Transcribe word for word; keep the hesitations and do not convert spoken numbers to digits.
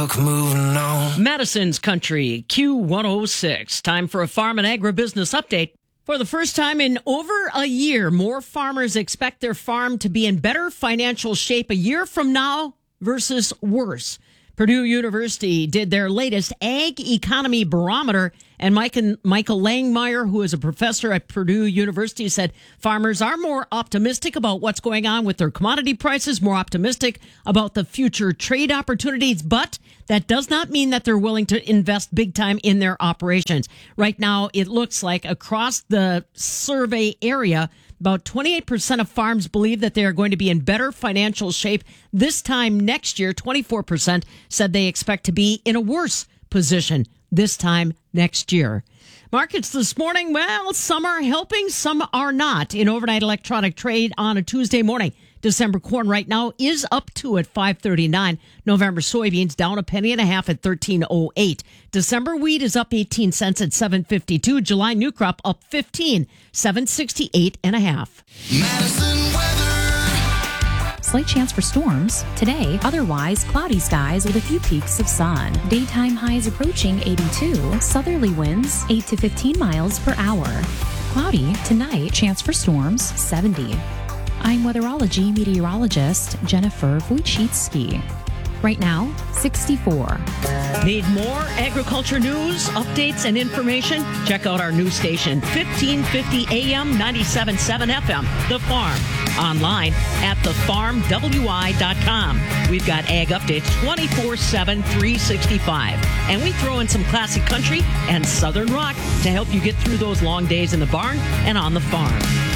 book moving on. Madison's Country, Q one oh six. Time for a farm and agribusiness update. For the first time in over a year, more farmers expect their farm to be in better financial shape a year from now versus worse. Purdue University did their latest Ag Economy Barometer, and Mike and Michael Langmeyer, who is a professor at Purdue University, said farmers are more optimistic about what's going on with their commodity prices, more optimistic about the future trade opportunities, but that does not mean that they're willing to invest big time in their operations. Right now, it looks like across the survey area, about twenty-eight percent of farms believe that they are going to be in better financial shape this time next year. twenty-four percent said they expect to be in a worse position this time next year. Markets this morning, well, some are helping, some are not. In overnight electronic trade on a Tuesday morning, December corn right now is up two at five thirty-nine. November soybeans down a penny and a half at thirteen oh eight. December wheat is up eighteen cents at seven fifty-two. July new crop up fifteen, seven sixty-eight and a half. Madison weather. Slight chance for storms. Today, otherwise cloudy skies with a few peaks of sun. Daytime highs approaching eighty-two. Southerly winds eight to fifteen miles per hour. Cloudy tonight, chance for storms seventy. I'm weatherology meteorologist Jennifer Wojcicki. Right now, sixty-four. Need more agriculture news, updates, and information? Check out our news station, fifteen fifty A M, ninety-seven point seven F M, The Farm. Online at the farm w i dot com. We've got ag updates twenty-four seven, three sixty-five. And we throw in some classic country and southern rock to help you get through those long days in the barn and on the farm.